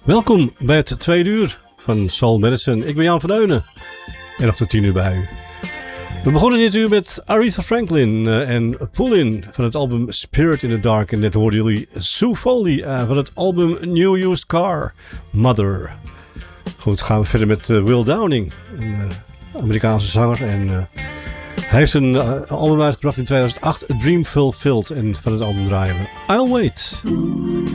Welkom bij het tweede uur van Soul Medicine. Ik ben Jan van Eunen en nog tot 10 uur bij u. We begonnen dit uur met Aretha Franklin en Pull-In van het album Spirit in the Dark. En net hoorden jullie Sue Foley van het album New Used Car, Mother. Goed, gaan we verder met Will Downing, een Amerikaanse zanger. En hij heeft een album uitgebracht in 2008, A Dream Fulfilled. En van het album draaien we I'll Wait.